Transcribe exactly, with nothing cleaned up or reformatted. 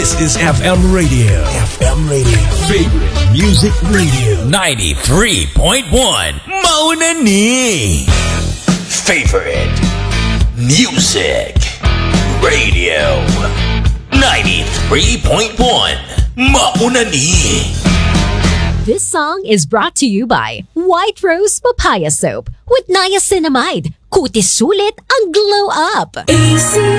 This is F M Radio. F M Radio. Favorite Music Radio. ninety-three point one. Mauna ni. Favorite Music Radio. ninety-three point one. Mauna ni. This song is brought to you by White Rose Papaya Soap with niacinamide. Kutis sulit ang glow up. A C